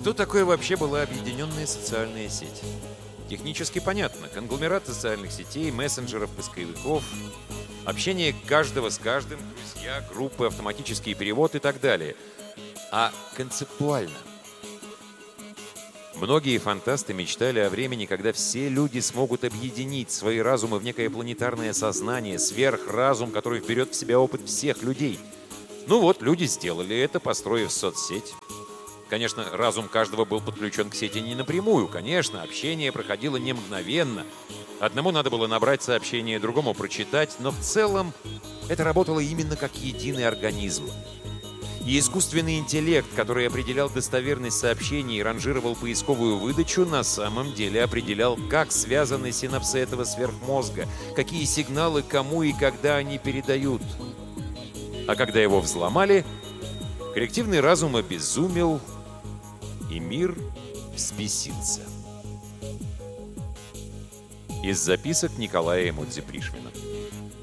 Что такое вообще была объединенная социальная сеть? Технически понятно. Конгломерат социальных сетей, мессенджеров, поисковиков, общение каждого с каждым, друзья, группы, автоматический перевод и так далее. А концептуально? Многие фантасты мечтали о времени, когда все люди смогут объединить свои разумы в некое планетарное сознание, сверхразум, который вберет в себя опыт всех людей. Ну вот, люди сделали это, построив соцсеть. Конечно, разум каждого был подключен к сети не напрямую. Конечно, общение проходило не мгновенно. Одному надо было набрать сообщение, другому прочитать, но в целом это работало именно как единый организм. И искусственный интеллект, который определял достоверность сообщений и ранжировал поисковую выдачу, на самом деле определял, как связаны синапсы этого сверхмозга, какие сигналы кому и когда они передают. А когда его взломали, коллективный разум обезумел, и мир взбесился. Из записок Николая Эмодзи-Пришвина.